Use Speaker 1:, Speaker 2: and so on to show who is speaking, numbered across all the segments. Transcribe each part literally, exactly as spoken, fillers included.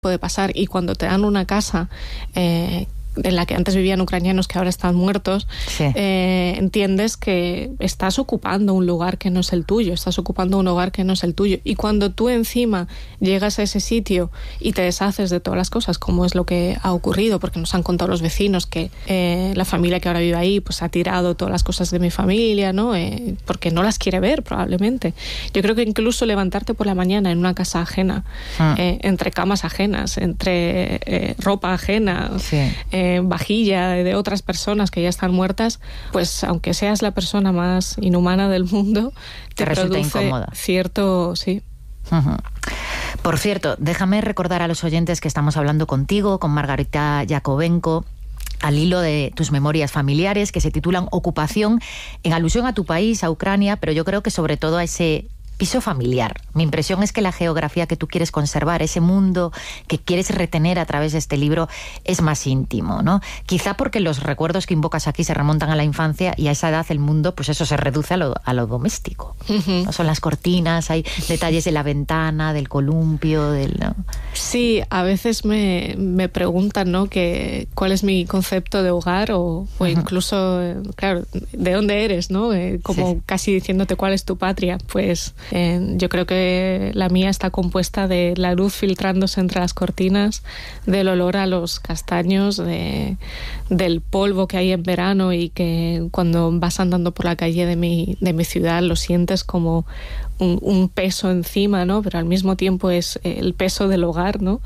Speaker 1: puede pasar. Y cuando te dan una casa eh, en la que antes vivían ucranianos que ahora están muertos, sí. eh, entiendes que estás ocupando un lugar que no es el tuyo, estás ocupando un hogar que no es el tuyo. Y cuando tú encima llegas a ese sitio y te deshaces de todas las cosas, como es lo que ha ocurrido, porque nos han contado los vecinos que eh, la familia que ahora vive ahí pues ha tirado todas las cosas de mi familia, ¿no? Eh, porque no las quiere ver probablemente. Yo creo que incluso levantarte por la mañana en una casa ajena, ah. eh, entre camas ajenas, entre eh, ropa ajena, sí. eh, Eh, vajilla de otras personas que ya están muertas, pues aunque seas la persona más inhumana del mundo, te, te resulta incómoda. Cierto, sí.
Speaker 2: Uh-huh. Por cierto, déjame recordar a los oyentes que estamos hablando contigo, con Margarita Yakovenko, al hilo de tus memorias familiares que se titulan Ocupación, en alusión a tu país, a Ucrania, pero yo creo que sobre todo a ese piso familiar. Mi impresión es que la geografía que tú quieres conservar, ese mundo que quieres retener a través de este libro, es más íntimo, ¿no? Quizá porque los recuerdos que invocas aquí se remontan a la infancia y a esa edad el mundo, pues eso se reduce a lo, a lo doméstico. Uh-huh. ¿No? Son las cortinas, hay detalles de la ventana, del columpio, del... ¿no?
Speaker 1: Sí, a veces me, me preguntan, ¿no?, que cuál es mi concepto de hogar o, o uh-huh. incluso, claro, ¿de dónde eres?, ¿no? Eh, como sí. casi diciéndote cuál es tu patria. Pues Eh, yo creo que la mía está compuesta de la luz filtrándose entre las cortinas, del olor a los castaños, de, del polvo que hay en verano y que cuando vas andando por la calle de mi, de mi ciudad lo sientes como un, un peso encima, ¿no? Pero al mismo tiempo es el peso del hogar, ¿no?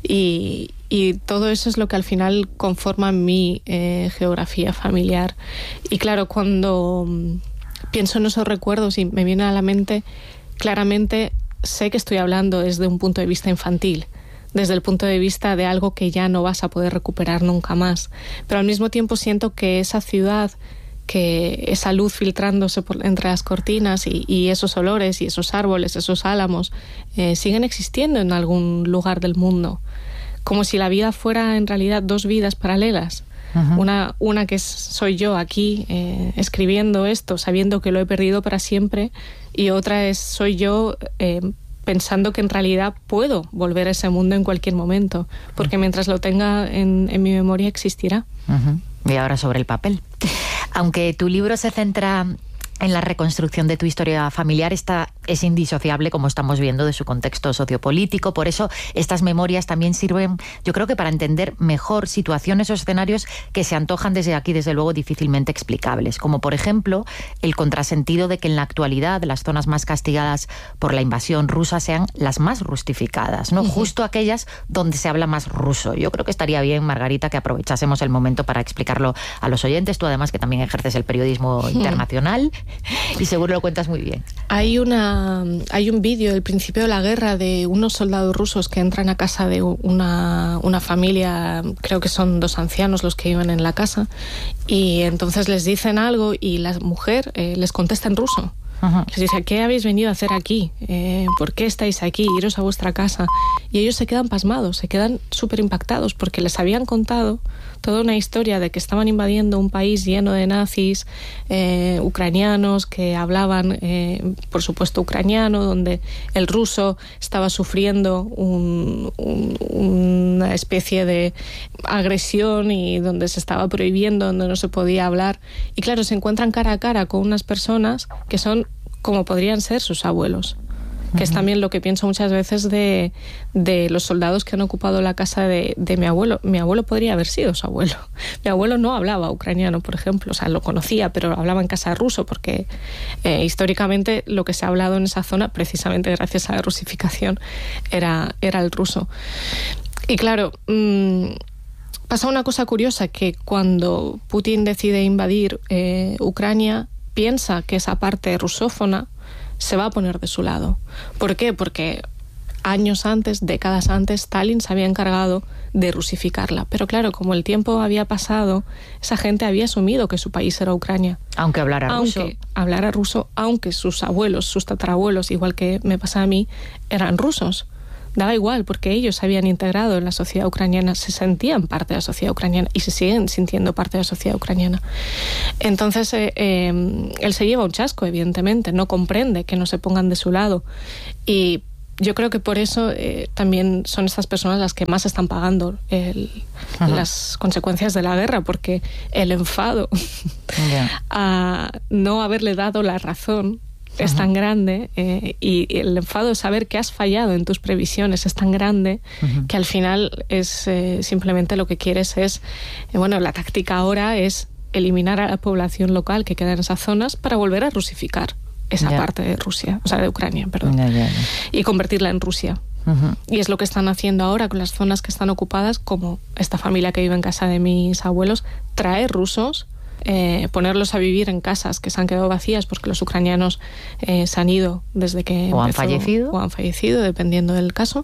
Speaker 1: Y, y todo eso es lo que al final conforma mi eh, geografía familiar. Y claro, cuando pienso en esos recuerdos y me viene a la mente, claramente sé que estoy hablando desde un punto de vista infantil, desde el punto de vista de algo que ya no vas a poder recuperar nunca más. Pero al mismo tiempo siento que esa ciudad, que esa luz filtrándose por, entre las cortinas y, y esos olores y esos árboles, esos álamos, eh, siguen existiendo en algún lugar del mundo. Como si la vida fuera en realidad dos vidas paralelas. Uh-huh. Una, una que es, soy yo aquí eh, escribiendo esto, sabiendo que lo he perdido para siempre, y otra es soy yo eh, pensando que en realidad puedo volver a ese mundo en cualquier momento, porque uh-huh. mientras lo tenga en, en mi memoria existirá.
Speaker 2: Uh-huh. Y ahora sobre el papel. Aunque tu libro se centra en la reconstrucción de tu historia familiar, esta es indisociable, como estamos viendo, de su contexto sociopolítico. Por eso estas memorias también sirven, yo creo que para entender mejor situaciones o escenarios que se antojan desde aquí, desde luego, difícilmente explicables. Como, por ejemplo, el contrasentido de que en la actualidad las zonas más castigadas por la invasión rusa sean las más rustificadas, ¿no? Uh-huh. Justo aquellas donde se habla más ruso. Yo creo que estaría bien, Margarita, que aprovechásemos el momento para explicarlo a los oyentes. Tú, además, que también ejerces el periodismo uh-huh. internacional, y seguro lo cuentas muy bien.
Speaker 1: Hay una hay un vídeo del principio de la guerra de unos soldados rusos que entran a casa de una, una familia, creo que son dos ancianos los que iban en la casa, y entonces les dicen algo y la mujer eh, les contesta en ruso. Uh-huh. Les dice, ¿qué habéis venido a hacer aquí? Eh, ¿Por qué estáis aquí? Iros a vuestra casa. Y ellos se quedan pasmados, se quedan súper impactados porque les habían contado toda una historia de que estaban invadiendo un país lleno de nazis, eh, ucranianos que hablaban, eh, por supuesto, ucraniano, donde el ruso estaba sufriendo un, un, una especie de agresión y donde se estaba prohibiendo, donde no se podía hablar. Y claro, se encuentran cara a cara con unas personas que son como podrían ser sus abuelos, que uh-huh. es también lo que pienso muchas veces de, de los soldados que han ocupado la casa de, de mi abuelo. Mi abuelo podría haber sido su abuelo. Mi abuelo no hablaba ucraniano, por ejemplo, o sea, lo conocía, pero hablaba en casa ruso, porque eh, históricamente lo que se ha hablado en esa zona, precisamente gracias a la rusificación, era, era el ruso. Y claro, mmm, pasa una cosa curiosa, que cuando Putin decide invadir eh, Ucrania, piensa que esa parte rusófona se va a poner de su lado. ¿Por qué? Porque años antes, décadas antes, Stalin se había encargado de rusificarla. Pero claro, como el tiempo había pasado, esa gente había asumido que su país era Ucrania.
Speaker 2: Aunque hablara ruso.
Speaker 1: Aunque hablara ruso, aunque sus abuelos, sus tatarabuelos, igual que me pasa a mí, eran rusos. Daba igual, porque ellos se habían integrado en la sociedad ucraniana, se sentían parte de la sociedad ucraniana y se siguen sintiendo parte de la sociedad ucraniana. Entonces, eh, eh, él se lleva un chasco, evidentemente, no comprende que no se pongan de su lado. Y yo creo que por eso eh, también son estas personas las que más están pagando el, las consecuencias de la guerra, porque el enfado yeah. a no haberle dado la razón es tan grande eh, y el enfado de saber que has fallado en tus previsiones es tan grande uh-huh. que al final es eh, simplemente lo que quieres es, eh, bueno, la táctica ahora es eliminar a la población local que queda en esas zonas para volver a rusificar esa yeah. parte de Rusia, o sea, de Ucrania, perdón, yeah, yeah, yeah. y convertirla en Rusia. Uh-huh. Y es lo que están haciendo ahora con las zonas que están ocupadas, como esta familia que vive en casa de mis abuelos, traer rusos, Eh, ponerlos a vivir en casas que se han quedado vacías porque los ucranianos eh, se han ido desde que
Speaker 2: o
Speaker 1: empezó,
Speaker 2: han fallecido
Speaker 1: o han fallecido dependiendo del caso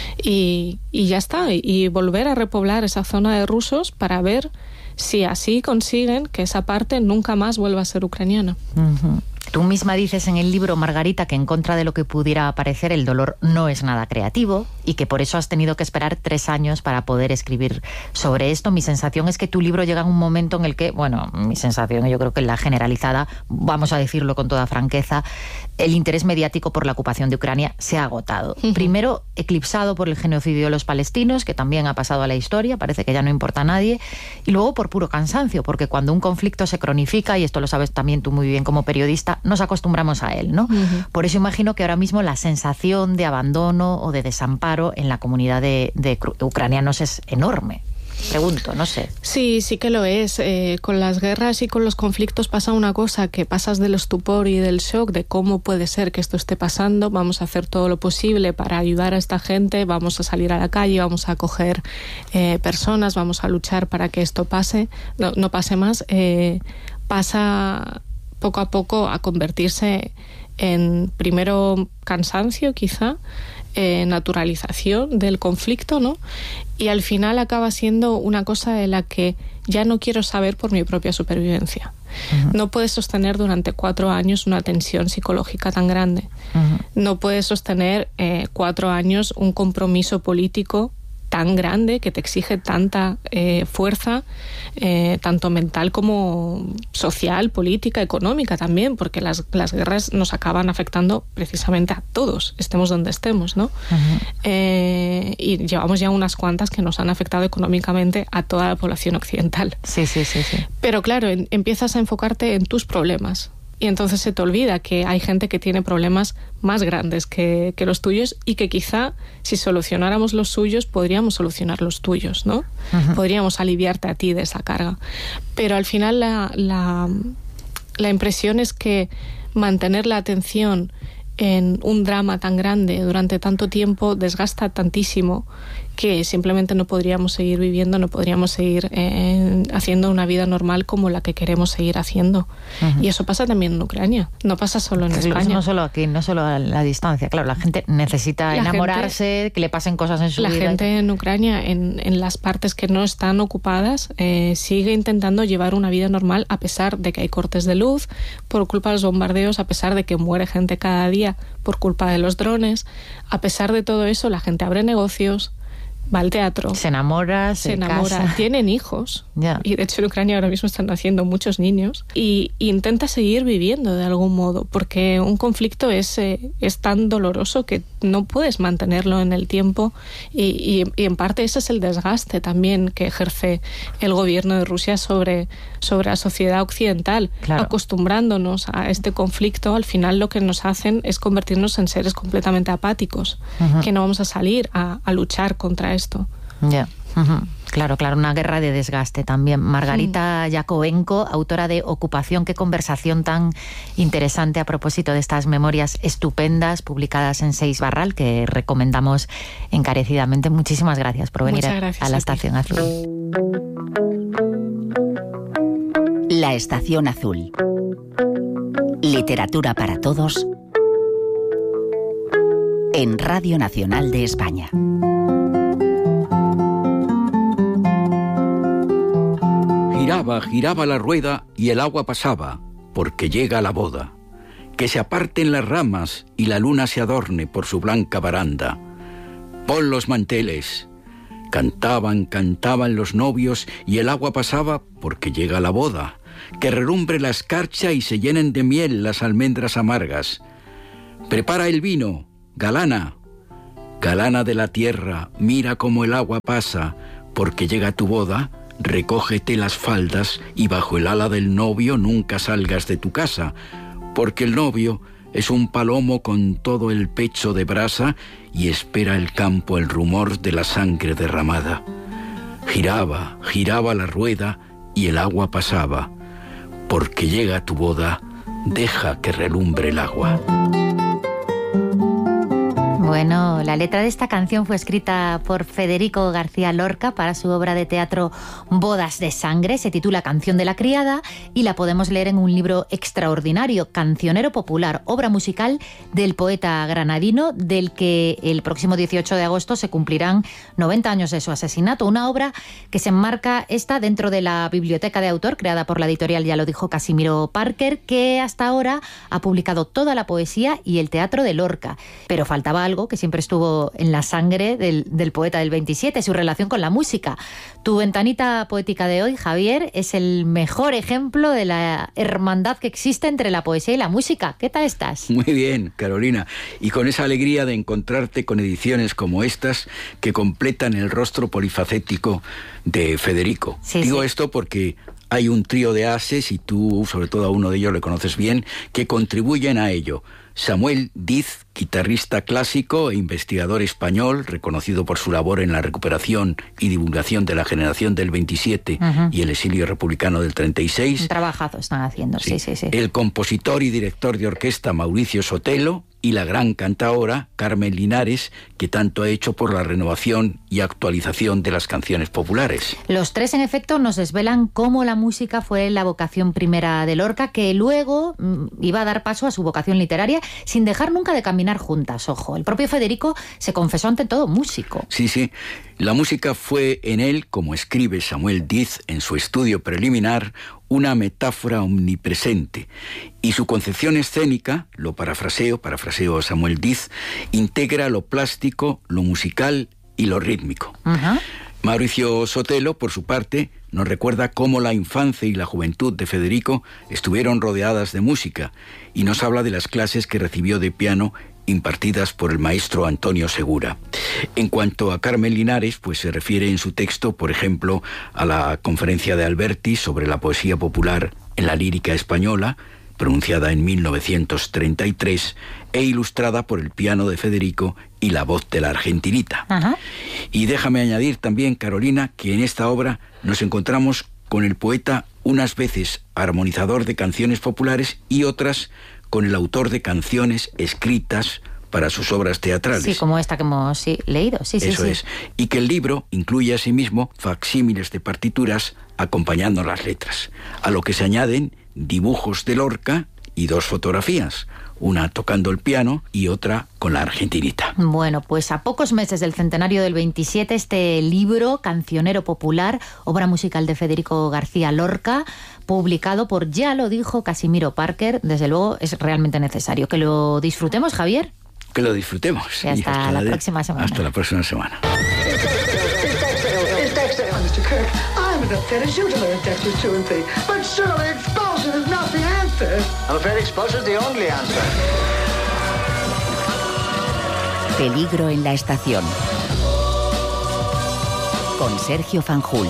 Speaker 1: y, y ya está, y, y volver a repoblar esa zona de rusos para ver si así consiguen que esa parte nunca más vuelva a ser ucraniana.
Speaker 2: Uh-huh. Tú misma dices en el libro, Margarita, que en contra de lo que pudiera parecer, el dolor no es nada creativo y que por eso has tenido que esperar tres años para poder escribir sobre esto. Mi sensación es que tu libro llega en un momento en el que, bueno, mi sensación, yo creo que la generalizada, vamos a decirlo con toda franqueza, el interés mediático por la ocupación de Ucrania se ha agotado. Uh-huh. Primero, eclipsado por el genocidio de los palestinos, que también ha pasado a la historia, parece que ya no importa a nadie, y luego por puro cansancio, porque cuando un conflicto se cronifica, y esto lo sabes también tú muy bien como periodista, nos acostumbramos a él, ¿no? Uh-huh. Por eso imagino que ahora mismo la sensación de abandono o de desamparo en la comunidad de, de ucranianos es enorme. Pregunto, no sé.
Speaker 1: Sí, sí que lo es. Eh, con las guerras y con los conflictos pasa una cosa, que pasas del estupor y del shock de cómo puede ser que esto esté pasando, vamos a hacer todo lo posible para ayudar a esta gente, vamos a salir a la calle, vamos a acoger eh, personas, vamos a luchar para que esto pase, no, no pase más, eh, pasa poco a poco a convertirse en, primero, cansancio quizá, eh, naturalización del conflicto, ¿no? Y al final acaba siendo una cosa de la que ya no quiero saber por mi propia supervivencia. Uh-huh. No puedes sostener durante cuatro años una tensión psicológica tan grande. Uh-huh. No puedes sostener eh, cuatro años un compromiso político tan grande que te exige tanta eh, fuerza, eh, tanto mental como social, política, económica también, porque las, las guerras nos acaban afectando precisamente a todos, estemos donde estemos, ¿no? Uh-huh. Eh, y llevamos ya unas cuantas que nos han afectado económicamente a toda la población occidental.
Speaker 2: Sí, sí, sí, sí.
Speaker 1: Pero claro, en, empiezas a enfocarte en tus problemas. Y entonces se te olvida que hay gente que tiene problemas más grandes que, que los tuyos y que quizá si solucionáramos los suyos podríamos solucionar los tuyos, ¿no? Uh-huh. Podríamos aliviarte a ti de esa carga. Pero al final la, la, la impresión es que mantener la atención en un drama tan grande durante tanto tiempo desgasta tantísimo que simplemente no podríamos seguir viviendo, no podríamos seguir eh, haciendo una vida normal como la que queremos seguir haciendo. Uh-huh. Y eso pasa también en Ucrania, no pasa solo en España.
Speaker 2: No solo aquí, no solo a la distancia, claro, la gente necesita la enamorarse, gente, que le pasen cosas en su
Speaker 1: la
Speaker 2: vida.
Speaker 1: La gente en Ucrania, en, en las partes que no están ocupadas, eh, sigue intentando llevar una vida normal a pesar de que hay cortes de luz por culpa de los bombardeos, a pesar de que muere gente cada día por culpa de los drones. A pesar de todo eso, la gente abre negocios, va al teatro,
Speaker 2: se enamora, se,
Speaker 1: se enamora,
Speaker 2: casa.
Speaker 1: Tienen hijos,
Speaker 2: yeah.
Speaker 1: y de hecho en Ucrania ahora mismo están naciendo muchos niños, y, y intenta seguir viviendo de algún modo, porque un conflicto es, eh, es tan doloroso que no puedes mantenerlo en el tiempo, y, y, y en parte ese es el desgaste también que ejerce el gobierno de Rusia sobre, sobre la sociedad occidental,
Speaker 2: claro.
Speaker 1: acostumbrándonos a este conflicto. Al final lo que nos hacen es convertirnos en seres completamente apáticos, uh-huh. que no vamos a salir a, a luchar contra esto.
Speaker 2: Ya, yeah. uh-huh. Claro, claro, una guerra de desgaste también. Margarita sí. Yakovenko, autora de Ocupación, qué conversación tan interesante a propósito de estas memorias estupendas publicadas en Seis Barral, que recomendamos encarecidamente. Muchísimas gracias por venir a, a la Estación Azul.
Speaker 3: La Estación Azul. Literatura para todos en Radio Nacional de España.
Speaker 4: Giraba, giraba la rueda y el agua pasaba, porque llega la boda. Que se aparten las ramas y la luna se adorne por su blanca baranda. Pon los manteles. Cantaban, cantaban los novios y el agua pasaba, porque llega la boda. Que relumbre la escarcha y se llenen de miel las almendras amargas. Prepara el vino, galana, Galana de la tierra, mira cómo el agua pasa, porque llega tu boda, recógete las faldas y bajo el ala del novio nunca salgas de tu casa, porque el novio es un palomo con todo el pecho de brasa y espera el campo el rumor de la sangre derramada. Giraba, giraba la rueda y el agua pasaba, porque llega tu boda, deja que relumbre el agua.
Speaker 2: Bueno, la letra de esta canción fue escrita por Federico García Lorca para su obra de teatro Bodas de Sangre. Se titula Canción de la Criada y la podemos leer en un libro extraordinario, Cancionero Popular, obra musical del poeta granadino, del que el próximo dieciocho de agosto se cumplirán noventa años de su asesinato. Una obra que se enmarca esta dentro de la biblioteca de autor creada por la editorial, ya lo dijo, Casimiro Parker, que hasta ahora ha publicado toda la poesía y el teatro de Lorca. Pero faltaba algo que siempre estuvo en la sangre del, del poeta del veintisiete, su relación con la música. Tu ventanita poética de hoy, Javier, es el mejor ejemplo de la hermandad que existe entre la poesía y la música. ¿Qué tal estás?
Speaker 4: Muy bien, Carolina. Y con esa alegría de encontrarte con ediciones como estas que completan el rostro polifacético de Federico.
Speaker 2: Sí,
Speaker 4: Digo
Speaker 2: sí.
Speaker 4: esto porque hay un trío de ases, y tú, sobre todo a uno de ellos, le conoces bien, que contribuyen a ello. Samuel Diz, guitarrista clásico e investigador español, reconocido por su labor en la recuperación y divulgación de la generación del veintisiete uh-huh. y el exilio republicano del treinta y seis.
Speaker 2: Un trabajazo están haciendo, sí, sí, sí.
Speaker 4: El compositor y director de orquesta Mauricio Sotelo, y la gran cantaora Carmen Linares, que tanto ha hecho por la renovación y actualización de las canciones populares.
Speaker 2: Los tres, en efecto, nos desvelan cómo la música fue la vocación primera de Lorca, que luego mmm, iba a dar paso a su vocación literaria, sin dejar nunca de caminar juntas, ojo. El propio Federico se confesó ante todo músico.
Speaker 4: Sí, sí. La música fue en él, como escribe Samuel Diz en su estudio preliminar, una metáfora omnipresente, y su concepción escénica, lo parafraseo, parafraseo a Samuel Diz, integra lo plástico, lo musical y lo rítmico. Uh-huh. Mauricio Sotelo, por su parte, nos recuerda cómo la infancia y la juventud de Federico estuvieron rodeadas de música, y nos habla de las clases que recibió de piano impartidas por el maestro Antonio Segura. En cuanto a Carmen Linares, pues se refiere en su texto, por ejemplo, a la conferencia de Alberti sobre la poesía popular en la lírica española, pronunciada en mil novecientos treinta y tres, e ilustrada por el piano de Federico y la voz de la argentinita. Ajá. Y déjame añadir también, Carolina, que en esta obra nos encontramos con el poeta unas veces armonizador de canciones populares y otras con el autor de canciones escritas para sus obras teatrales.
Speaker 2: Sí, como esta que hemos sí, leído. Sí, sí,
Speaker 4: Eso
Speaker 2: sí.
Speaker 4: es. Y que el libro incluye asimismo facsímiles de partituras acompañando las letras, a lo que se añaden dibujos de Lorca y dos fotografías, una tocando el piano y otra con la argentinita.
Speaker 2: Bueno, pues a pocos meses del centenario del veintisiete, este libro, Cancionero Popular, obra musical de Federico García Lorca, publicado por, ya lo dijo, Casimiro Parker, desde luego es realmente necesario. Que lo disfrutemos, Javier.
Speaker 4: Que lo disfrutemos.
Speaker 2: Y hasta, y hasta la, la próxima semana.
Speaker 4: Hasta la próxima semana.
Speaker 5: I'm afraid expulsion is not the answer. I'm afraid expulsion is the only answer.
Speaker 3: Peligro en la estación. Con Sergio Fanjul.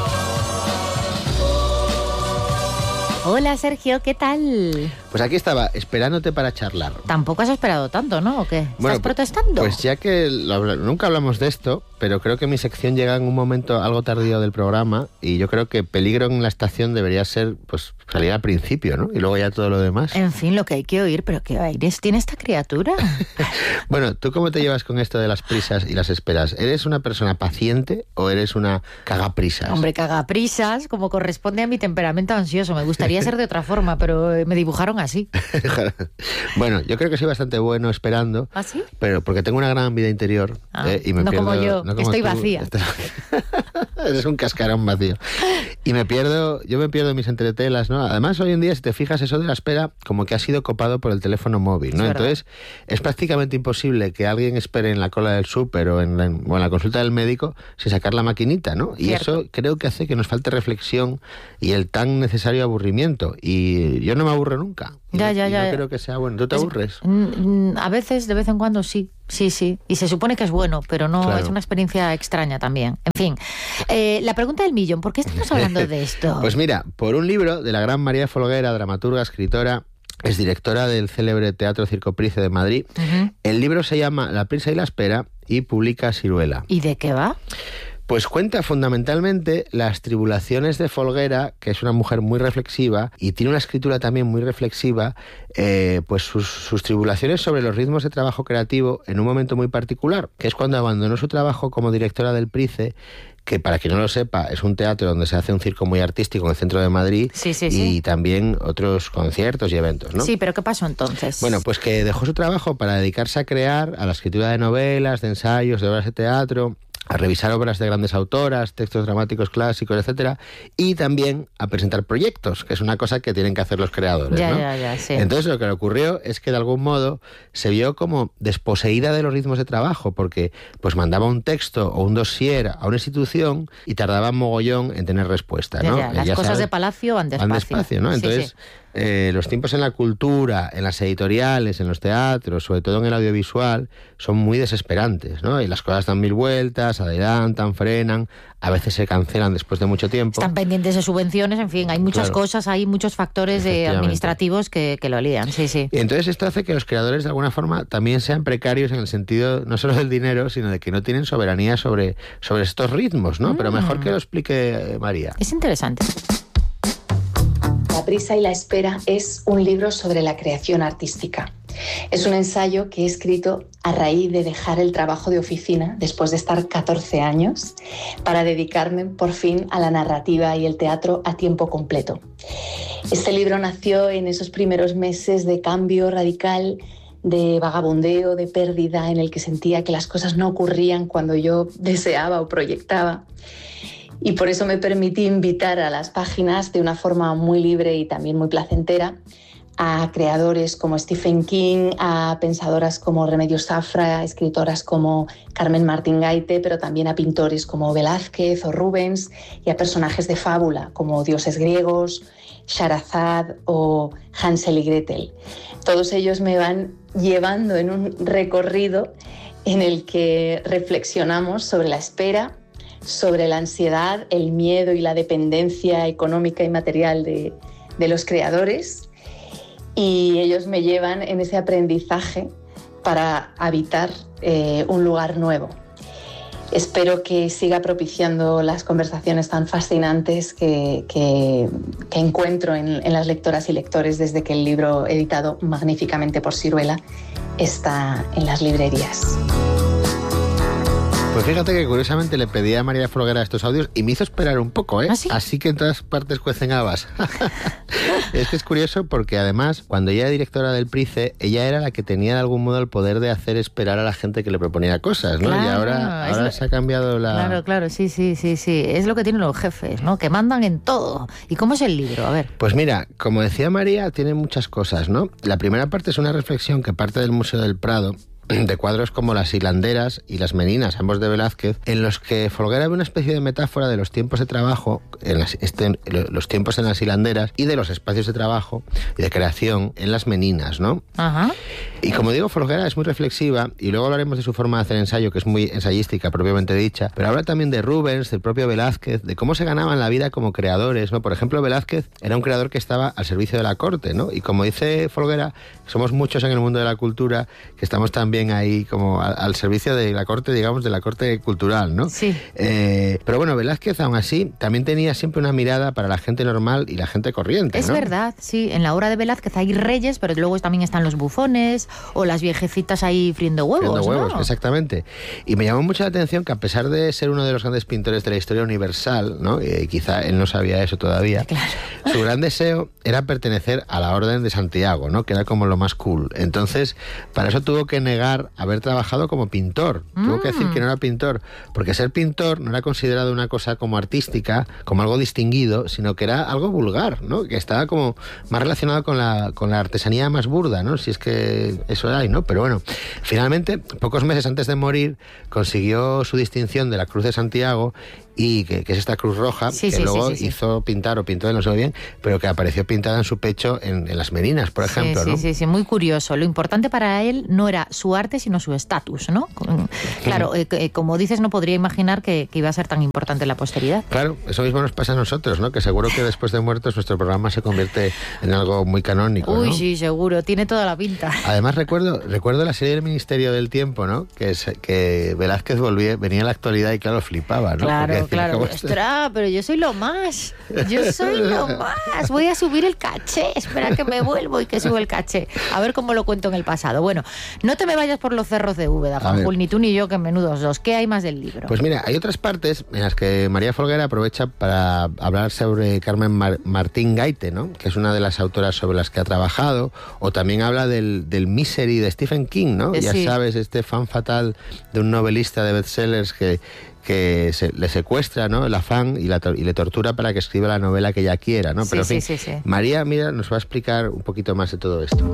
Speaker 2: Hola, Sergio, ¿qué tal?
Speaker 6: Pues aquí estaba, esperándote para charlar.
Speaker 2: Tampoco has esperado tanto, ¿no? ¿O qué? ¿Estás
Speaker 6: bueno,
Speaker 2: protestando?
Speaker 6: Pues ya que lo, nunca hablamos de esto, pero creo que mi sección llega en un momento algo tardío del programa y yo creo que peligro en la estación debería ser, pues, salir al principio, ¿no? Y luego ya todo lo demás.
Speaker 2: En fin, lo que hay que oír, pero ¿qué aires tiene esta criatura?
Speaker 6: Bueno, ¿tú cómo te llevas con esto de las prisas y las esperas? ¿Eres una persona paciente o eres una cagaprisas?
Speaker 2: Hombre, cagaprisas, como corresponde a mi temperamento ansioso. Me gustaría ser de otra forma, pero me dibujaron así.
Speaker 6: Bueno, yo creo que soy bastante bueno esperando.
Speaker 2: ¿Ah, sí?
Speaker 6: Pero porque tengo una gran vida interior.
Speaker 2: Ah,
Speaker 6: eh, y me
Speaker 2: no
Speaker 6: pierdo,
Speaker 2: como yo,
Speaker 6: no
Speaker 2: que
Speaker 6: como
Speaker 2: estoy
Speaker 6: tú.
Speaker 2: vacía.
Speaker 6: Es un cascarón vacío. Y me pierdo, yo me pierdo mis entretelas, ¿no? Además, hoy en día, si te fijas, eso de la espera como que ha sido copado por el teléfono móvil, ¿no? Es Entonces, es prácticamente imposible que alguien espere en la cola del súper o, en la, o en la consulta del médico sin sacar la maquinita, ¿no? Y Cierto. Eso creo que hace que nos falte reflexión y el tan necesario aburrimiento. Y yo no me aburro nunca.
Speaker 2: Ya,
Speaker 6: y,
Speaker 2: ya,
Speaker 6: y
Speaker 2: ya.
Speaker 6: no creo que sea bueno. ¿Tú te
Speaker 2: es,
Speaker 6: aburres?
Speaker 2: A veces, de vez en cuando, sí. Sí, sí. Y se supone que es bueno, pero no, claro. Es una experiencia extraña también. En fin, eh, la pregunta del millón, ¿por qué estamos hablando de esto?
Speaker 6: Pues mira, por un libro de la gran María Folguera, dramaturga, escritora, es directora del célebre Teatro Circo Price de Madrid. Uh-huh. El libro se llama La prisa y la espera y publica Siruela.
Speaker 2: ¿Y de qué va?
Speaker 6: Pues cuenta fundamentalmente las tribulaciones de Folguera, que es una mujer muy reflexiva y tiene una escritura también muy reflexiva, eh, pues sus, sus tribulaciones sobre los ritmos de trabajo creativo en un momento muy particular, que es cuando abandonó su trabajo como directora del Price, que para quien no lo sepa es un teatro donde se hace un circo muy artístico en el centro de Madrid,
Speaker 2: sí, sí,
Speaker 6: y
Speaker 2: sí.
Speaker 6: también otros conciertos y eventos, ¿no?
Speaker 2: Sí, pero ¿qué pasó entonces?
Speaker 6: Bueno, pues que dejó su trabajo para dedicarse a crear, a la escritura de novelas, de ensayos, de obras de teatro, a revisar obras de grandes autoras, textos dramáticos clásicos, etcétera, y también a presentar proyectos, que es una cosa que tienen que hacer los creadores,
Speaker 2: ya,
Speaker 6: ¿no?
Speaker 2: Ya, ya, sí.
Speaker 6: Entonces lo que le ocurrió es que de algún modo se vio como desposeída de los ritmos de trabajo, porque pues mandaba un texto o un dossier a una institución y tardaba mogollón en tener respuesta, ¿no?
Speaker 2: Ya, ya. Las
Speaker 6: ya
Speaker 2: cosas
Speaker 6: sabes,
Speaker 2: de palacio van despacio.
Speaker 6: Van despacio, ¿no? Entonces... Sí, sí. Eh, los tiempos en la cultura, en las editoriales, en los teatros, sobre todo en el audiovisual, son muy desesperantes, ¿no? Y las cosas dan mil vueltas, adelantan, frenan, a veces se cancelan después de mucho tiempo.
Speaker 2: Están pendientes de subvenciones, en fin, hay muchas claro. cosas, hay muchos factores de administrativos que, que lo lían, sí, sí.
Speaker 6: Y entonces esto hace que los creadores de alguna forma también sean precarios en el sentido no solo del dinero, sino de que no tienen soberanía sobre, sobre estos ritmos, ¿no? Mm. Pero mejor que lo explique María.
Speaker 2: Es interesante.
Speaker 7: La prisa y la espera es un libro sobre la creación artística. Es un ensayo que he escrito a raíz de dejar el trabajo de oficina después de estar catorce años para dedicarme por fin a la narrativa y el teatro a tiempo completo. Este libro nació en esos primeros meses de cambio radical, de vagabundeo, de pérdida, en el que sentía que las cosas no ocurrían cuando yo deseaba o proyectaba. Y por eso me permití invitar a las páginas de una forma muy libre y también muy placentera a creadores como Stephen King, a pensadoras como Remedios Zafra, a escritoras como Carmen Martín Gaite, pero también a pintores como Velázquez o Rubens y a personajes de fábula como dioses griegos, Sharazad o Hansel y Gretel. Todos ellos me van llevando en un recorrido en el que reflexionamos sobre la espera, sobre la ansiedad, el miedo y la dependencia económica y material de, de los creadores, y ellos me llevan en ese aprendizaje para habitar eh, un lugar nuevo. Espero que siga propiciando las conversaciones tan fascinantes que, que, que encuentro en, en las lectoras y lectores desde que el libro, editado magníficamente por Siruela, está en las librerías.
Speaker 6: Pues fíjate que curiosamente le pedí a María Folguera estos audios y me hizo esperar un poco, ¿eh?
Speaker 2: ¿Ah, sí?
Speaker 6: Así que en todas partes cuecen habas. Es que es curioso porque además, cuando ella era directora del Price, ella era la que tenía de algún modo el poder de hacer esperar a la gente que le proponía cosas, ¿no?
Speaker 2: Claro,
Speaker 6: y ahora, ahora
Speaker 2: lo...
Speaker 6: se ha cambiado la...
Speaker 2: Claro, claro, sí, sí, sí, sí. Es lo que tienen los jefes, ¿no? Que mandan en todo. ¿Y cómo es el libro? A ver.
Speaker 6: Pues mira, como decía María, tiene muchas cosas, ¿no? La primera parte es una reflexión que parte del Museo del Prado, de cuadros como Las hilanderas y Las meninas, ambos de Velázquez, en los que Folguera ve una especie de metáfora de los tiempos de trabajo, en las, este, los tiempos en las hilanderas, y de los espacios de trabajo y de creación en las meninas, ¿no?
Speaker 2: Ajá.
Speaker 6: Y como digo, Folguera es muy reflexiva, y luego hablaremos de su forma de hacer ensayo, que es muy ensayística, propiamente dicha, pero habla también de Rubens, del propio Velázquez, de cómo se ganaban la vida como creadores, ¿no? Por ejemplo, Velázquez era un creador que estaba al servicio de la corte, ¿no? Y como dice Folguera, somos muchos en el mundo de la cultura que estamos también ahí como al, al servicio de la corte, digamos, de la corte cultural, ¿no?
Speaker 2: Sí.
Speaker 6: Eh, pero bueno, Velázquez, aún así, también tenía siempre una mirada para la gente normal y la gente corriente,
Speaker 2: Es
Speaker 6: ¿no?
Speaker 2: verdad, sí. En la obra de Velázquez hay reyes, pero luego también están los bufones o las viejecitas ahí friendo huevos,
Speaker 6: friendo huevos,
Speaker 2: ¿no?
Speaker 6: Exactamente. Y me llamó mucho la atención que a pesar de ser uno de los grandes pintores de la historia universal, ¿no? Y quizá él no sabía eso todavía,
Speaker 2: claro.
Speaker 6: Su gran deseo era pertenecer a la Orden de Santiago, ¿no? Que era como lo más cool. Entonces, para eso tuvo que negar negar haber trabajado como pintor. Mm. Tuvo que decir que no era pintor, porque ser pintor no era considerado una cosa como artística, como algo distinguido, sino que era algo vulgar, ¿no? Que estaba como más relacionado con la, con la artesanía más burda, ¿no? Si es que eso hay, ¿no? Pero bueno, finalmente, pocos meses antes de morir, consiguió su distinción de la Cruz de Santiago, y que, que es esta cruz roja,
Speaker 2: sí,
Speaker 6: que
Speaker 2: sí,
Speaker 6: luego
Speaker 2: sí, sí, sí.
Speaker 6: hizo pintar o pintó, no sé bien, pero que apareció pintada en su pecho en, en las merinas, por ejemplo,
Speaker 2: sí,
Speaker 6: ¿no?
Speaker 2: Sí, sí, sí, muy curioso. Lo importante para él no era su arte, sino su estatus, ¿no? Claro, eh, eh, como dices, no podría imaginar que, que iba a ser tan importante en la posteridad.
Speaker 6: Claro, eso mismo nos pasa a nosotros, ¿no? Que seguro que después de muertos nuestro programa se convierte en algo muy canónico,
Speaker 2: Uy,
Speaker 6: ¿no?
Speaker 2: sí, seguro, tiene toda la pinta.
Speaker 6: Además, recuerdo recuerdo la serie del Ministerio del Tiempo, ¿no? Que, es, que Velázquez volvía, venía a la actualidad y claro, flipaba, ¿no?
Speaker 2: Claro,
Speaker 6: decía,
Speaker 2: claro. Ostras, pero yo soy lo más. Yo soy lo más. Voy a subir el caché. Espera que me vuelvo y que subo el caché. A ver cómo lo cuento en el pasado. Bueno, no te me vayas por los cerros de Úbeda, Fanjul, ni tú ni yo, que menudos dos. ¿Qué hay más del libro?
Speaker 6: Pues mira, hay otras partes en las que María Folguera aprovecha para hablar sobre Carmen Mar- Martín Gaite, ¿no? Que es una de las autoras sobre las que ha trabajado, o también habla del, del Misery de Stephen King, ¿no?
Speaker 2: Eh,
Speaker 6: ya
Speaker 2: sí.
Speaker 6: sabes, este fan fatal de un novelista de bestsellers que que se, le secuestra, ¿no? El afán y, la, y le tortura para que escriba la novela que ella quiera, ¿no?
Speaker 2: Sí,
Speaker 6: Pero en
Speaker 2: sí,
Speaker 6: fin,
Speaker 2: sí, sí.
Speaker 6: María, mira, nos va a explicar un poquito más de todo esto.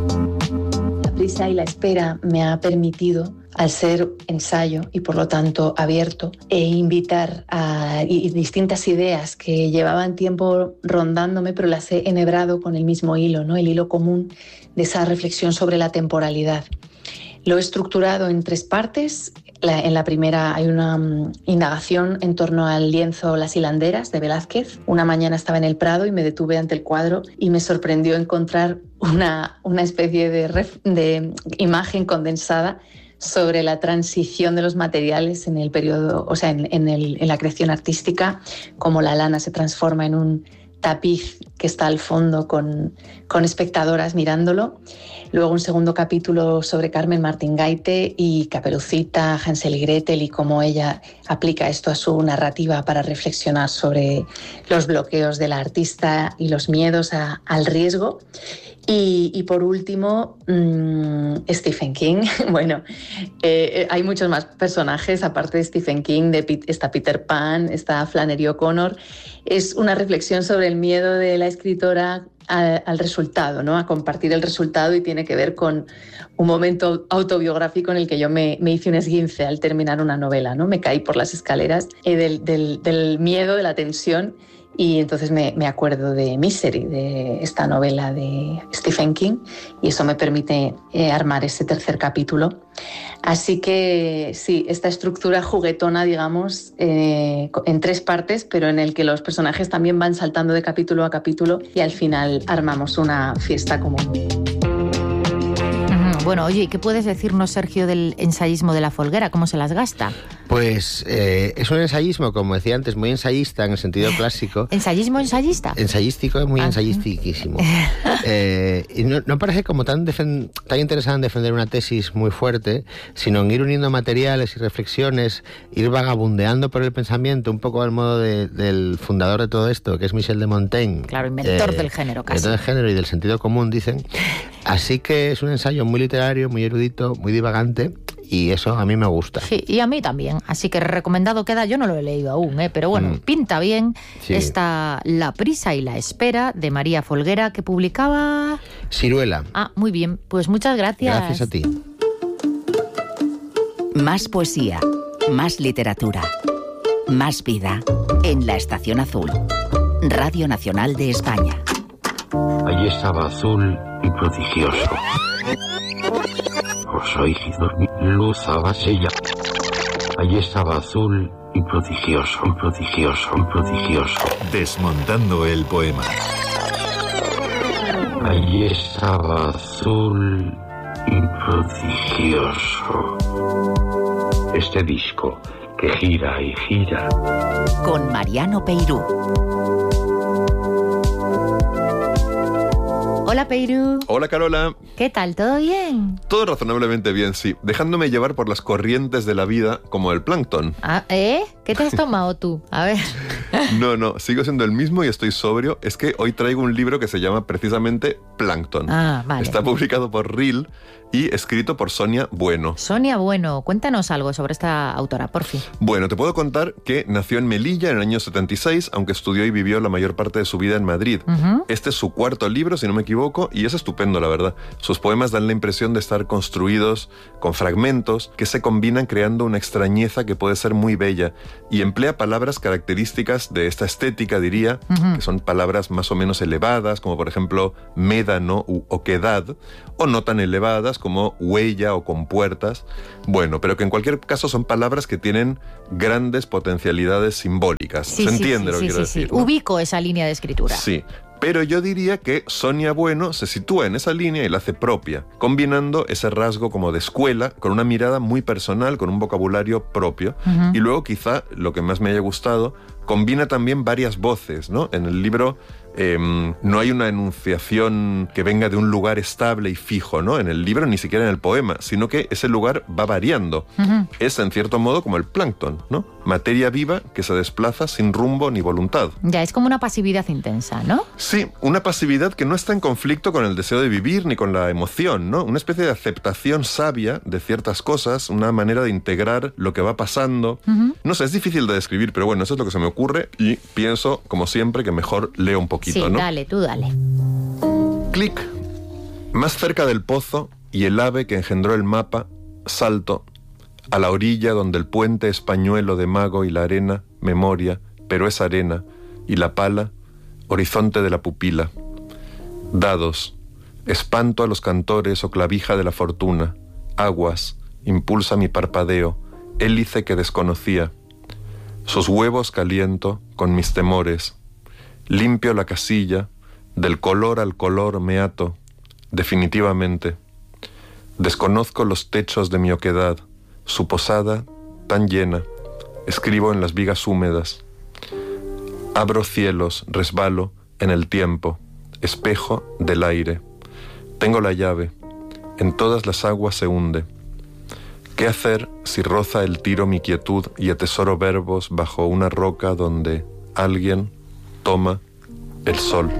Speaker 7: La prisa y la espera me ha permitido, al ser ensayo y por lo tanto abierto, e invitar a y distintas ideas que llevaban tiempo rondándome, pero las he enhebrado con el mismo hilo, ¿no? El hilo común de esa reflexión sobre la temporalidad. Lo he estructurado en tres partes. La, en la primera hay una um, indagación en torno al lienzo Las hilanderas de Velázquez. Una mañana estaba en el Prado y me detuve ante el cuadro y me sorprendió encontrar una, una especie de, ref, de imagen condensada sobre la transición de los materiales en el periodo, o sea, en, en, el, en la creación artística, cómo la lana se transforma en un tapiz que está al fondo con, con espectadoras mirándolo. Luego un segundo capítulo sobre Carmen Martín Gaite y Caperucita, Hansel y Gretel, y cómo ella aplica esto a su narrativa para reflexionar sobre los bloqueos de la artista y los miedos a, al riesgo. Y, y por último, mmm, Stephen King. Bueno, eh, hay muchos más personajes, aparte de Stephen King, de Pete, está Peter Pan, está Flannery O'Connor. Es una reflexión sobre el miedo de la escritora al, al resultado, ¿no? A compartir el resultado, y tiene que ver con un momento autobiográfico en el que yo me, me hice un esguince al terminar una novela, ¿no? Me caí por las escaleras eh, del, del, del miedo, de la tensión. Y entonces me, me acuerdo de Misery, de esta novela de Stephen King, y eso me permite eh, armar ese tercer capítulo. Así que sí, esta estructura juguetona, digamos, eh, en tres partes, pero en el que los personajes también van saltando de capítulo a capítulo y al final armamos una fiesta común.
Speaker 2: Bueno, oye, ¿qué puedes decirnos, Sergio, del ensayismo de la Folguera? ¿Cómo se las gasta?
Speaker 6: Pues eh, es un ensayismo, como decía antes, muy ensayista en el sentido clásico.
Speaker 2: ¿Ensayismo ensayista?
Speaker 6: Ensayístico, muy ah. ensayístiquísimo. eh, y no, no parece como tan, defen- tan interesado en defender una tesis muy fuerte, sino en ir uniendo materiales y reflexiones, ir vagabundeando por el pensamiento, un poco al modo de, del fundador de todo esto, que es Michel de Montaigne.
Speaker 2: Claro, inventor eh, del género casi.
Speaker 6: Inventor del género y del sentido común, dicen. Así que es un ensayo muy literario, muy erudito, muy divagante, y eso a mí me gusta.
Speaker 2: Sí, y a mí también. Así que recomendado queda. Yo no lo he leído aún, ¿eh? Pero bueno, mm. pinta bien. Sí. Está La prisa y la espera, de María Folguera, que publicaba...
Speaker 6: Siruela.
Speaker 2: Ah, muy bien. Pues muchas gracias.
Speaker 6: Gracias a ti.
Speaker 3: Más poesía, más literatura, más vida en La Estación Azul. Radio Nacional de España.
Speaker 4: Allí estaba azul y prodigioso. Os oí dormir, luz abasella. Allí estaba azul y prodigioso, y prodigioso, y prodigioso.
Speaker 8: Desmontando el poema.
Speaker 4: Allí estaba azul y prodigioso. Este disco que gira y gira.
Speaker 3: Con Mariano Peirú.
Speaker 2: Hola, Peirú.
Speaker 9: Hola, Carola.
Speaker 2: ¿Qué tal? ¿Todo bien?
Speaker 9: Todo razonablemente bien, sí. Dejándome llevar por las corrientes de la vida como el plancton.
Speaker 2: Ah, ¿eh? ¿Qué te has tomado tú? A ver.
Speaker 9: No, no, sigo siendo el mismo y estoy sobrio. Es que hoy traigo un libro que se llama precisamente Plankton.
Speaker 2: Ah, vale.
Speaker 9: Está publicado por Reel y escrito por Sonia Bueno.
Speaker 2: Sonia Bueno, cuéntanos algo sobre esta autora, por fin.
Speaker 9: Bueno, te puedo contar que nació en Melilla en el año setenta y seis, aunque estudió y vivió la mayor parte de su vida en Madrid. Uh-huh. Este es su cuarto libro, si no me equivoco, y es estupendo, la verdad. Sus poemas dan la impresión de estar construidos con fragmentos que se combinan creando una extrañeza que puede ser muy bella, y emplea palabras características de esta estética, diría, uh-huh. que son palabras más o menos elevadas, como por ejemplo médano u oquedad, o no tan elevadas como huella o compuertas. Bueno, pero que en cualquier caso son palabras que tienen grandes potencialidades simbólicas.
Speaker 2: Sí,
Speaker 9: ¿Se
Speaker 2: sí,
Speaker 9: entiende
Speaker 2: sí,
Speaker 9: lo que
Speaker 2: sí,
Speaker 9: quiero
Speaker 2: sí,
Speaker 9: decir?
Speaker 2: sí.
Speaker 9: ¿No?
Speaker 2: Ubico esa línea de escritura.
Speaker 9: Sí. Pero yo diría que Sonia Bueno se sitúa en esa línea y la hace propia, combinando ese rasgo como de escuela con una mirada muy personal, con un vocabulario propio. Uh-huh. Y luego quizá lo que más me haya gustado, combina también varias voces, ¿no? En el libro eh, no hay una enunciación que venga de un lugar estable y fijo, ¿no? En el libro ni siquiera en el poema, sino que ese lugar va variando. Uh-huh. Es en cierto modo como el plancton, ¿no? Materia viva que se desplaza sin rumbo ni voluntad.
Speaker 2: Ya, es como una pasividad intensa, ¿no?
Speaker 9: Sí, una pasividad que no está en conflicto con el deseo de vivir ni con la emoción, ¿no? Una especie de aceptación sabia de ciertas cosas, una manera de integrar lo que va pasando. Uh-huh. No sé, es difícil de describir, pero bueno, eso es lo que se me ocurre y pienso, como siempre, que mejor leo un poquito,
Speaker 2: sí,
Speaker 9: ¿no?
Speaker 2: dale, tú dale.
Speaker 9: Clic. Más cerca del pozo y el ave que engendró el mapa, salto a la orilla donde el puente es pañuelo de mago y la arena, memoria, pero es arena, y la pala, horizonte de la pupila. Dados, espanto a los cantores o clavija de la fortuna. Aguas, impulsa mi parpadeo, hélice que desconocía. Sus huevos caliento con mis temores. Limpio la casilla, del color al color me ato, definitivamente. Desconozco los techos de mi oquedad, su posada tan llena. Escribo en las vigas húmedas. Abro cielos, resbalo en el tiempo, espejo del aire. Tengo la llave, en todas las aguas se hunde. ¿Qué hacer si roza el tiro mi quietud y atesoro verbos bajo una roca donde alguien toma el sol?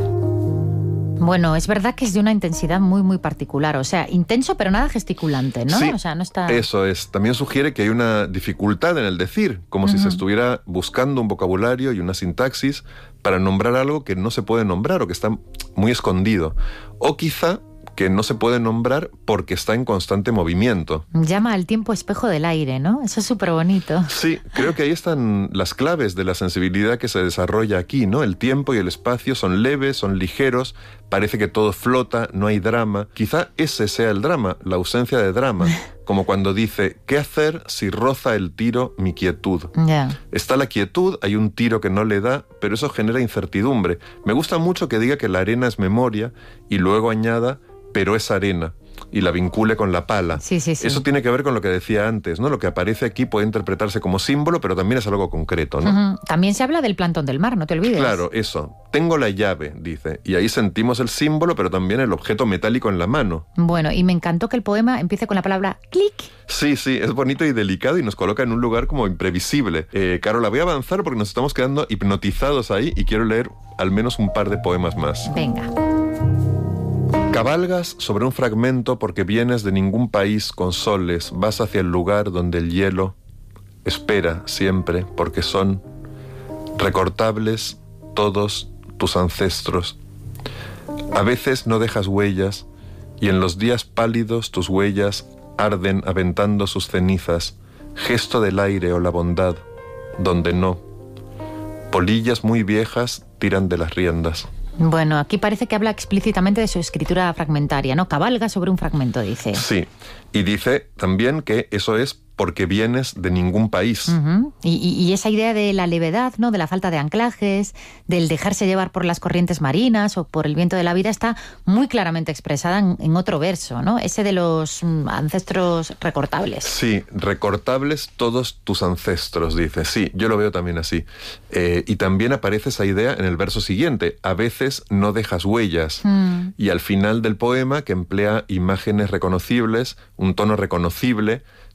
Speaker 2: Bueno, es verdad que es de una intensidad muy, muy particular. O sea, intenso pero nada gesticulante, ¿no?
Speaker 9: Sí,
Speaker 2: o sea, no está...
Speaker 9: eso es. También sugiere que hay una dificultad en el decir, como uh-huh. si se estuviera buscando un vocabulario y una sintaxis para nombrar algo que no se puede nombrar o que está muy escondido. O quizá que no se puede nombrar porque está en constante movimiento.
Speaker 2: Llama al tiempo espejo del aire, ¿no? Eso es súper bonito.
Speaker 9: Sí, creo que ahí están las claves de la sensibilidad que se desarrolla aquí, ¿no? El tiempo y el espacio son leves, son ligeros, parece que todo flota, no hay drama. Quizá ese sea el drama, la ausencia de drama. Como cuando dice, ¿qué hacer si roza el tiro mi quietud?
Speaker 2: Yeah.
Speaker 9: Está la quietud, hay un tiro que no le da, pero eso genera incertidumbre. Me gusta mucho que diga que la arena es memoria y luego añada, pero es arena, y la vincule con la pala.
Speaker 2: Sí, sí, sí.
Speaker 9: Eso tiene que ver con lo que decía antes, ¿no? Lo que aparece aquí puede interpretarse como símbolo, pero también es algo concreto, ¿no?
Speaker 2: Uh-huh. También se habla del plancton del mar, no te olvides.
Speaker 9: Claro, eso. Tengo la llave, dice, y ahí sentimos el símbolo, pero también el objeto metálico en la mano.
Speaker 2: Bueno, y me encantó que el poema empiece con la palabra clic.
Speaker 9: Sí, sí, es bonito y delicado y nos coloca en un lugar como imprevisible. Eh, Carola, voy a avanzar porque nos estamos quedando hipnotizados ahí y quiero leer al menos un par de poemas más.
Speaker 2: Venga.
Speaker 9: Cabalgas sobre un fragmento porque vienes de ningún país con soles, vas hacia el lugar donde el hielo espera siempre, porque son recortables todos tus ancestros. A veces no dejas huellas, y en los días pálidos tus huellas arden aventando sus cenizas, gesto del aire o la bondad, donde no. Polillas muy viejas tiran de las riendas.
Speaker 2: Bueno, aquí parece que habla explícitamente de su escritura fragmentaria, ¿no? Cabalga sobre un fragmento, dice.
Speaker 9: Sí, y dice también que eso es porque vienes de ningún país.
Speaker 2: Uh-huh. y, y, y esa idea de la levedad, ¿no? De la falta de anclajes, del dejarse llevar por las corrientes marinas o por el viento de la vida está muy claramente expresada en, en otro verso, ¿no? Ese de los mm, ancestros recortables.
Speaker 9: Sí, recortables todos tus ancestros, dice. Sí, yo lo veo también así. Eh, y también aparece esa idea en el verso siguiente. A veces no dejas huellas. Mm. Y al final del poema, que emplea imágenes reconocibles, un tono reconocible,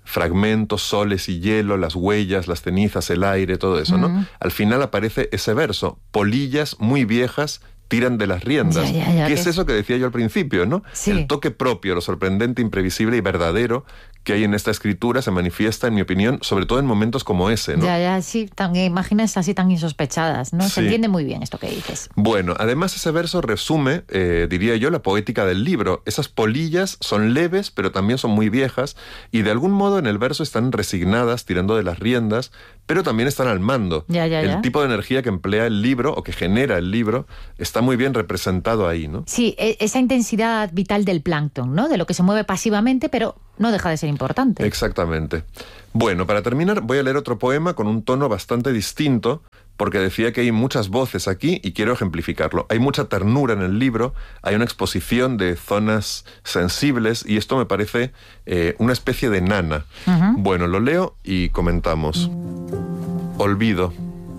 Speaker 9: fragmentos, soles y hielo, las huellas, las cenizas, el aire, todo eso, ¿no? Mm. Al final aparece ese verso, polillas muy viejas tiran de las riendas. Ya, ya, ya, ¿Qué es eso que decía yo al principio, no? Sí. El toque propio, lo sorprendente, imprevisible y verdadero que hay en esta escritura se manifiesta, en mi opinión, sobre todo en momentos como ese, ¿no?
Speaker 2: Ya, ya, sí, tan, imágenes así tan insospechadas, ¿no? Sí. Se entiende muy bien esto que dices.
Speaker 9: Bueno, además ese verso resume, eh, diría yo, la poética del libro. Esas polillas son leves, pero también son muy viejas, y de algún modo en el verso están resignadas, tirando de las riendas, pero también están al mando.
Speaker 2: Ya, ya,
Speaker 9: el
Speaker 2: ya.
Speaker 9: tipo de energía que emplea el libro, o que genera el libro, está muy bien representado ahí, ¿no?
Speaker 2: Sí, esa intensidad vital del plancton, ¿no? De lo que se mueve pasivamente, pero no deja de ser importante.
Speaker 9: Exactamente. Bueno, para terminar voy a leer otro poema con un tono bastante distinto, porque decía que hay muchas voces aquí y quiero ejemplificarlo. Hay mucha ternura en el libro, hay una exposición de zonas sensibles y esto me parece eh, una especie de nana. Uh-huh. Bueno, lo leo y comentamos. Olvido.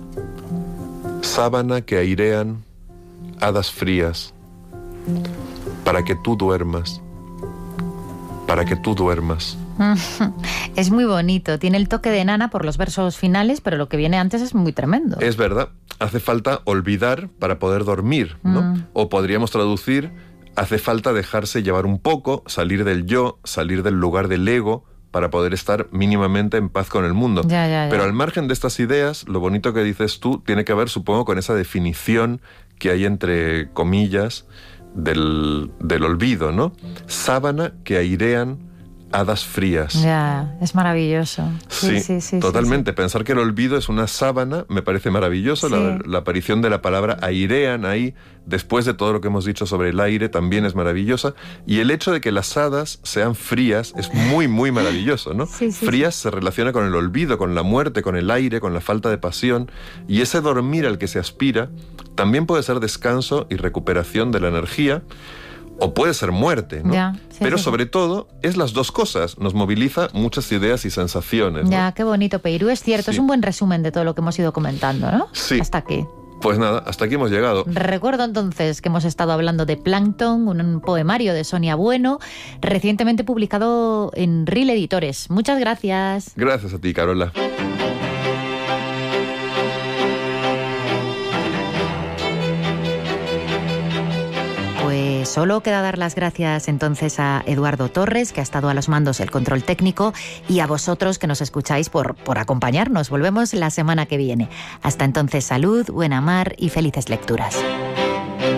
Speaker 9: Sábana que airean hadas frías, para que tú duermas, para que tú duermas.
Speaker 2: Es muy bonito, tiene el toque de nana por los versos finales, pero lo que viene antes es muy tremendo.
Speaker 9: Es verdad, hace falta olvidar para poder dormir, ¿no? Mm. O podríamos traducir, hace falta dejarse llevar un poco, salir del yo, salir del lugar del ego, para poder estar mínimamente en paz con el mundo.
Speaker 2: Ya, ya, ya.
Speaker 9: Pero al margen de estas ideas, lo bonito que dices tú tiene que ver, supongo, con esa definición que hay entre comillas del, del olvido, ¿no? Sábana que airean hadas frías.
Speaker 2: Ya, es maravilloso. Sí, sí, sí, sí
Speaker 9: totalmente.
Speaker 2: Sí, sí.
Speaker 9: Pensar que el olvido es una sábana me parece maravilloso. Sí. La, la aparición de la palabra airean ahí, después de todo lo que hemos dicho sobre el aire, también es maravillosa. Y el hecho de que las hadas sean frías es muy, muy maravilloso, ¿no?
Speaker 2: Sí, sí,
Speaker 9: frías
Speaker 2: sí.
Speaker 9: se relaciona con el olvido, con la muerte, con el aire, con la falta de pasión. Y ese dormir al que se aspira también puede ser descanso y recuperación de la energía, o puede ser muerte, ¿no?
Speaker 2: Ya, sí,
Speaker 9: Pero
Speaker 2: sí.
Speaker 9: sobre todo es las dos cosas. Nos moviliza muchas ideas y sensaciones, ¿no?
Speaker 2: Ya, qué bonito, Peirú. Es cierto,
Speaker 9: Sí.
Speaker 2: es un buen resumen de todo lo que hemos ido comentando, ¿no?
Speaker 9: Sí.
Speaker 2: Hasta aquí.
Speaker 9: Pues nada, hasta aquí hemos llegado.
Speaker 2: Recuerdo entonces que hemos estado hablando de Plancton, un poemario de Sonia Bueno, recientemente publicado en Ril Editores. Muchas gracias.
Speaker 9: Gracias a ti, Carola.
Speaker 2: Pues solo queda dar las gracias entonces a Eduardo Torres, que ha estado a los mandos del control técnico, y a vosotros que nos escucháis por, por acompañarnos. Volvemos la semana que viene. Hasta entonces, salud, buena mar y felices lecturas.